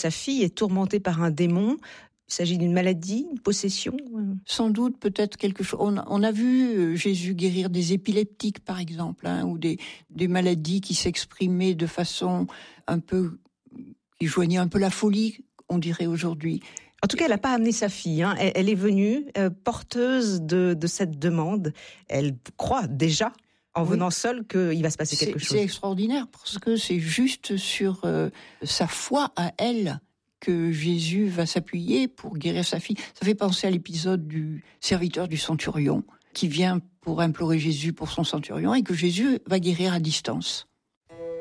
sa fille est tourmentée par un démon. Il s'agit d'une maladie, une possession? Sans doute, peut-être quelque chose. On a vu Jésus guérir des épileptiques, par exemple, ou des maladies qui s'exprimaient de façon un peu, qui joignaient un peu la folie, on dirait aujourd'hui. En tout cas, elle n'a pas amené sa fille. Elle est venue porteuse de cette demande. Elle croit déjà, en venant seule, qu'il va se passer quelque chose. C'est extraordinaire, parce que c'est juste sur sa foi à elle que Jésus va s'appuyer pour guérir sa fille. Ça fait penser à l'épisode du serviteur du centurion, qui vient pour implorer Jésus pour son centurion, et que Jésus va guérir à distance.